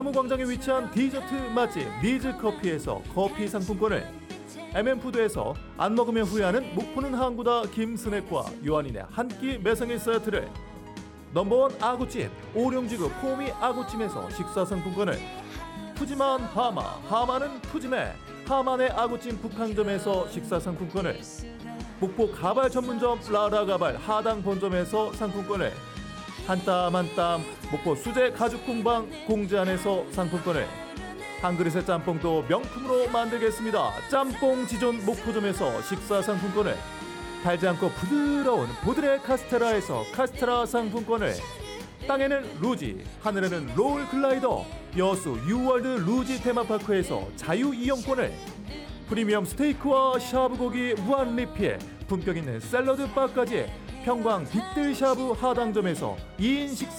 사무광장에 위치한 디저트 맛집 니즈커피에서 커피 상품권을, MM푸드에서 안 먹으면 후회하는 목포는 항구다 김스낵과 요한인의 한 끼 매생이 세트를, 넘버원 아구찜 오룡지구 포미 아구찜에서 식사 상품권을, 푸짐한 하마는 푸짐해 하만의 아구찜 북항점에서 식사 상품권을, 목포 가발 전문점 라라가발 하당 본점에서 상품권을, 한 땀 한 땀 목포 수제 가죽 공방 공지안에서 상품권을, 한 그릇의 짬뽕도 명품으로 만들겠습니다. 짬뽕 지존 목포점에서 식사 상품권을, 달지 않고 부드러운 보드레 카스테라에서 카스테라 상품권을, 땅에는 루지 하늘에는 롤 글라이더 여수 유월드 루지 테마파크에서 자유 이용권을, 프리미엄 스테이크와 샤브고기 무한 리필 품격 있는 샐러드 바까지 평광 빅들 샤브 하당점에서 2인 식사